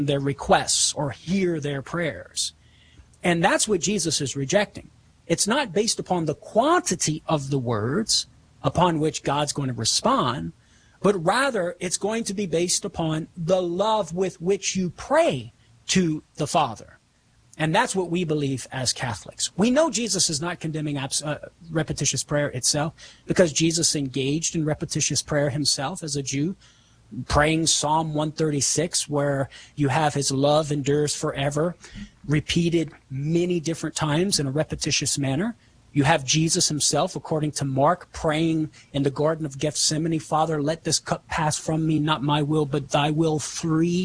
their requests or hear their prayers. And that's what Jesus is rejecting. It's not based upon the quantity of the words upon which God's going to respond, but rather it's going to be based upon the love with which you pray to the Father. And that's what we believe as Catholics. We know Jesus is not condemning repetitious prayer itself, because Jesus engaged in repetitious prayer himself as a Jew, praying Psalm 136, where you have his love endures forever, repeated many different times in a repetitious manner. You have Jesus himself, according to Mark, praying in the Garden of Gethsemane, Father, let this cup pass from me, not my will, but thy will, three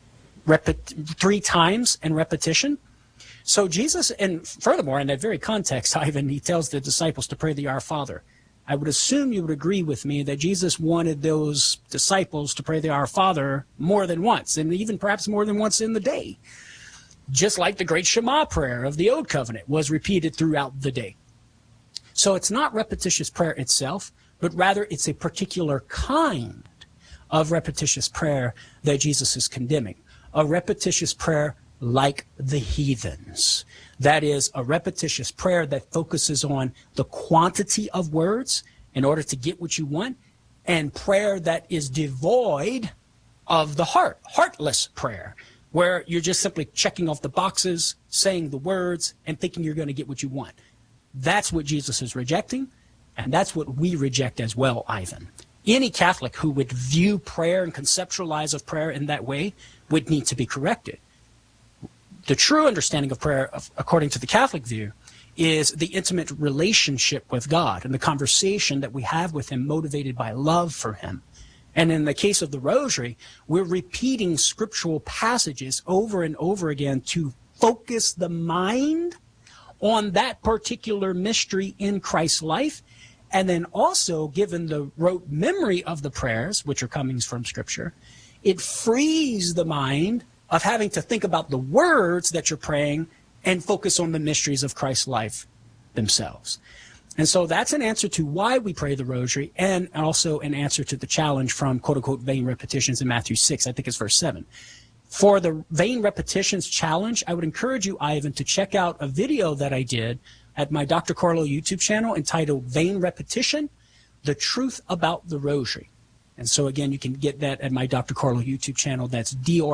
times in repetition. So Jesus, and furthermore, in that very context, Ivan, he tells the disciples to pray the Our Father. I would assume you would agree with me that Jesus wanted those disciples to pray the Our Father more than once, and even perhaps more than once in the day. Just like the great Shema prayer of the Old Covenant was repeated throughout the day. So it's not repetitious prayer itself, but rather it's a particular kind of repetitious prayer that Jesus is condemning. A repetitious prayer like the heathens. That is a repetitious prayer that focuses on the quantity of words in order to get what you want, and prayer that is devoid of the heart, heartless prayer, where you're just simply checking off the boxes, saying the words, and thinking you're going to get what you want. That's what Jesus is rejecting, and that's what we reject as well, Ivan. Any Catholic who would view prayer and conceptualize of prayer in that way would need to be corrected. The true understanding of prayer, according to the Catholic view, is the intimate relationship with God and the conversation that we have with him motivated by love for him. And in the case of the Rosary, we're repeating scriptural passages over and over again to focus the mind on that particular mystery in Christ's life. And then also, given the rote memory of the prayers, which are coming from Scripture, it frees the mind of having to think about the words that you're praying and focus on the mysteries of Christ's life themselves. And so that's an answer to why we pray the Rosary, and also an answer to the challenge from quote-unquote vain repetitions in Matthew 6, I think it's verse 7. For the vain repetitions challenge, I would encourage you, Ivan, to check out a video that I did at my Dr. Carlo YouTube channel entitled Vain Repetition, The Truth About the Rosary. And so, again, you can get that at my Dr. Carlo YouTube channel. That's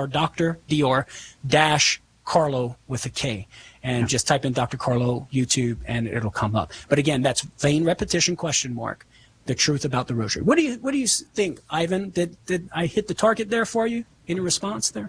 Dior-Carlo with a K. And just type in Dr. Carlo YouTube and it'll come up. But again, that's vain repetition, ? The truth about the Rosary. What do you think, Ivan? Did I hit the target there for you? Any response there?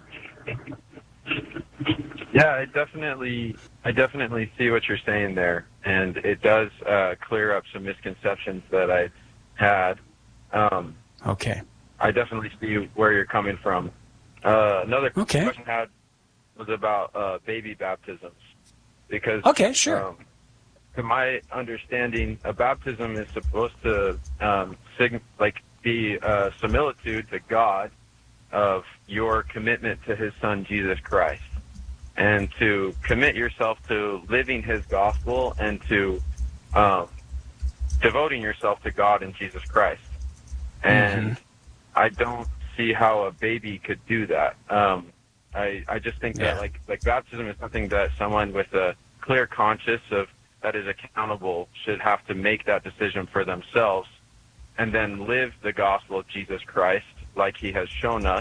Yeah, I definitely see what you're saying there, and it does clear up some misconceptions that I had. Okay. I definitely see where you're coming from. Another question I had was about baby baptisms, because to my understanding, a baptism is supposed to be a similitude to God of your commitment to his Son Jesus Christ, and to commit yourself to living his gospel and to devoting yourself to God and Jesus Christ. And I don't see how a baby could do that. I just think that like baptism is something that someone with a clear conscience of that is accountable should have to make that decision for themselves, and then live the gospel of Jesus Christ like he has shown us.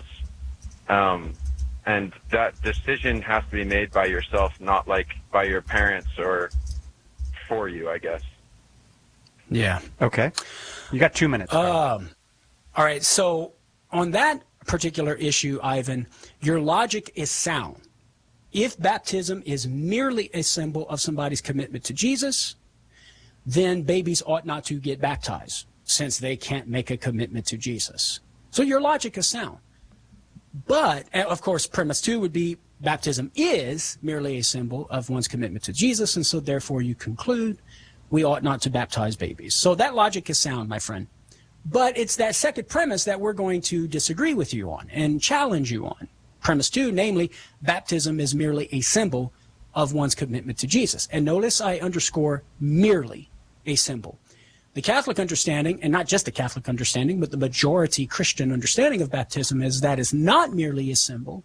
And that decision has to be made by yourself, not like by your parents or for you, I guess. Yeah. Okay. You got 2 minutes. All right. So on that particular issue, Ivan, your logic is sound. If baptism is merely a symbol of somebody's commitment to Jesus, then babies ought not to get baptized, since they can't make a commitment to Jesus. So your logic is sound. But, of course, premise 2 would be baptism is merely a symbol of one's commitment to Jesus, and so therefore you conclude we ought not to baptize babies. So that logic is sound, my friend. But it's that second premise that we're going to disagree with you on and challenge you on. Premise 2, namely, baptism is merely a symbol of one's commitment to Jesus. And notice I underscore merely a symbol. The Catholic understanding, and not just the Catholic understanding, but the majority Christian understanding of baptism is that it's not merely a symbol,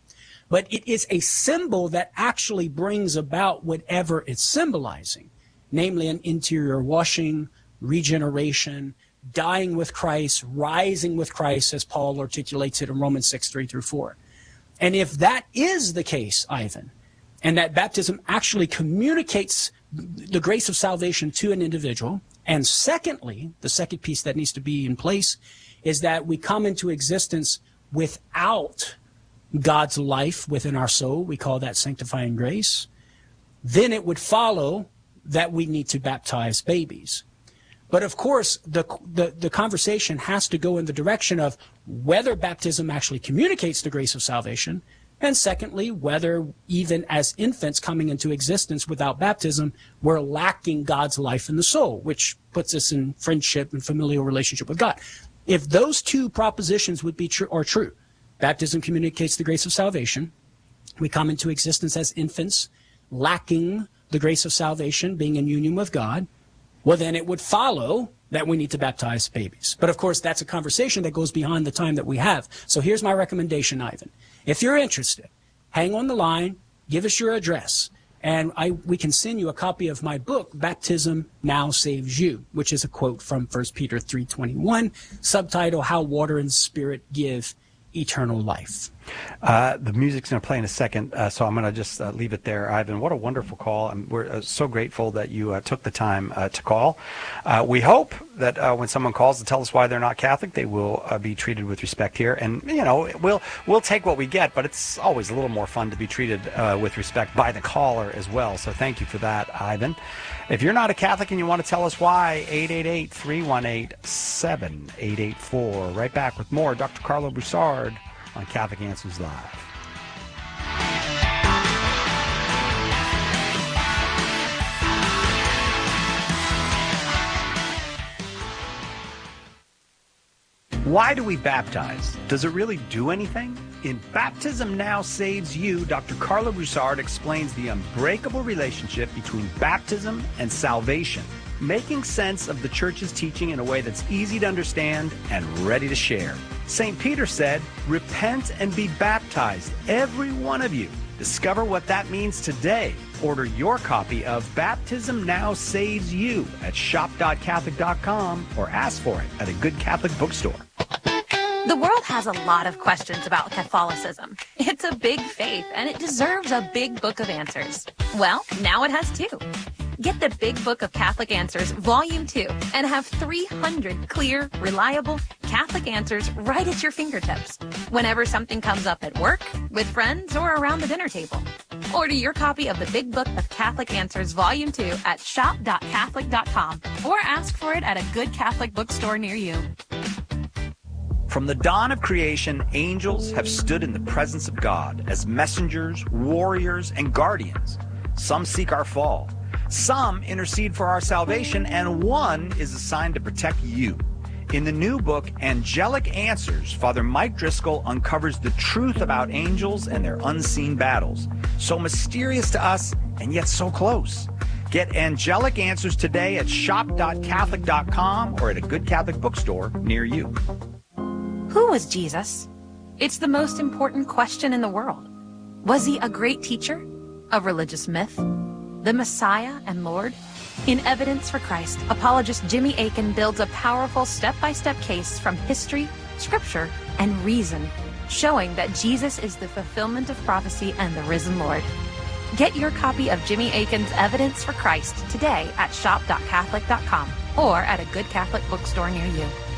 but it is a symbol that actually brings about whatever it's symbolizing, namely an interior washing, regeneration, dying with Christ, rising with Christ, as Paul articulates it in Romans 6:3-4. And if that is the case, Ivan, and that baptism actually communicates the grace of salvation to an individual, and secondly, the second piece that needs to be in place is that we come into existence without God's life within our soul. We call that sanctifying grace. Then it would follow that we need to baptize babies. But of course, the conversation has to go in the direction of whether baptism actually communicates the grace of salvation, and secondly, whether even as infants coming into existence without baptism, we're lacking God's life in the soul, which puts us in friendship and familial relationship with God. If those two propositions would be true, baptism communicates the grace of salvation. We come into existence as infants, lacking the grace of salvation, being in union with God. Well, then it would follow that we need to baptize babies. But of course, that's a conversation that goes beyond the time that we have. So here's my recommendation, Ivan. If you're interested, hang on the line, give us your address, and we can send you a copy of my book, Baptism Now Saves You, which is a quote from 1 Peter 3:21, subtitle, How Water and Spirit Give Eternal Life. The music's going to play in a second, so I'm going to just leave it there. Ivan, what a wonderful call. We're so grateful that you took the time to call. We hope that when someone calls to tell us why they're not Catholic, they will be treated with respect here. And, you know, we'll take what we get, but it's always a little more fun to be treated with respect by the caller as well. So thank you for that, Ivan. If you're not a Catholic and you want to tell us why, 888-318-7884. Right back with more Dr. Carlo Broussard on Catholic Answers Live. Why do we baptize? Does it really do anything? In Baptism Now Saves You, Dr. Carlo Broussard explains the unbreakable relationship between baptism and salvation, making sense of the Church's teaching in a way that's easy to understand and ready to share. St. Peter said, "Repent and be baptized, every one of you." Discover what that means today. Order your copy of Baptism Now Saves You at shop.catholic.com or ask for it at a good Catholic bookstore. The world has a lot of questions about Catholicism. It's a big faith, and it deserves a big book of answers. Well, now it has two. Get the Big Book of Catholic Answers, Volume 2, and have 300 clear, reliable Catholic answers right at your fingertips, whenever something comes up at work, with friends, or around the dinner table. Order your copy of the Big Book of Catholic Answers, Volume 2 at shop.catholic.com, or ask for it at a good Catholic bookstore near you. From the dawn of creation, angels have stood in the presence of God as messengers, warriors, and guardians. Some seek our fall. Some intercede for our salvation, and one is assigned to protect you. In the new book, Angelic Answers, Father Mike Driscoll uncovers the truth about angels and their unseen battles. So mysterious to us, and yet so close. Get Angelic Answers today at shop.catholic.com or at a good Catholic bookstore near you. Who was Jesus? It's the most important question in the world. Was he a great teacher? A religious myth? The Messiah and Lord? In Evidence for Christ, apologist Jimmy Akin builds a powerful step-by-step case from history, scripture, and reason, showing that Jesus is the fulfillment of prophecy and the risen Lord. Get your copy of Jimmy Akin's Evidence for Christ today at shop.catholic.com or at a good Catholic bookstore near you.